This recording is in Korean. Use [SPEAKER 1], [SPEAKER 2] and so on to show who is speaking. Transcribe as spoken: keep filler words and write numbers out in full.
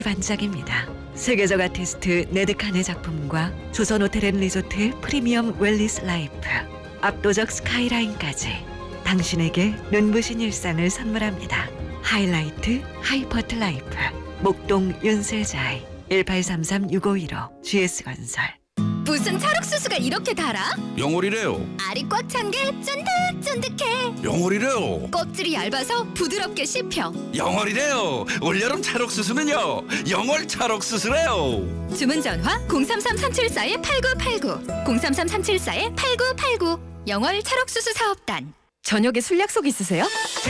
[SPEAKER 1] 반짝입니다. 세계적 아티스트 네드칸의 작품과 조선호텔앤리조트의 프리미엄 웰니스 라이프, 압도적 스카이라인까지 당신에게 눈부신 일상을 선물합니다. 하이라이트 하이퍼트 라이프, 목동 윤세자이 일팔삼삼 육오일오 지에스건설.
[SPEAKER 2] 무슨 찰옥수수가 이렇게 달아?
[SPEAKER 3] 영월이래요.
[SPEAKER 2] 알이 꽉 찬 게 쫀득쫀득해.
[SPEAKER 3] 영월이래요.
[SPEAKER 2] 껍질이 얇아서 부드럽게 씹혀.
[SPEAKER 3] 영월이래요. 올여름 찰옥수수는요, 영월 찰옥수수래요.
[SPEAKER 2] 주문 전화 공삼삼 삼칠사 팔구팔구 공삼삼 삼칠사 팔구팔구 영월 찰옥수수 사업단.
[SPEAKER 4] 저녁에 술 약속 있으세요?